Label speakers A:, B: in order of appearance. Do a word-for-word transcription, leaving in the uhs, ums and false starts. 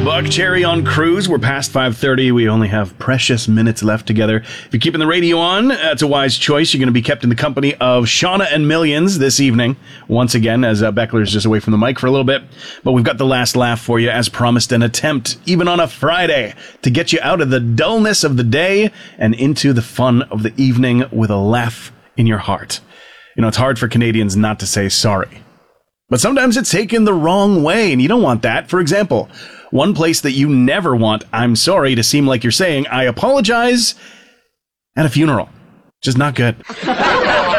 A: Buck Cherry on cruise. We're past five thirty. We only have precious minutes left together. If you're keeping the radio on, that's a wise choice. You're going to be kept in the company of Shauna and Millions this evening. Once again, as uh, Beckler's just away from the mic for a little bit. But we've got the last laugh for you, as promised, an attempt, even on a Friday, to get you out of the dullness of the day and into the fun of the evening with a laugh in your heart. You know, it's hard for Canadians not to say sorry. But sometimes it's taken the wrong way, and you don't want that. For example, one place that you never want "I'm sorry" to seem like you're saying "I apologize" at a funeral. Just not good.